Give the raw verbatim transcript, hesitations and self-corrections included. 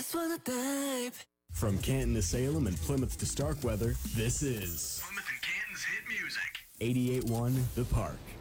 just wanna dive. From Canton to Salem and Plymouth to Starkweather, this is Plymouth and Canton's hit music. eighty-eight point one The Park.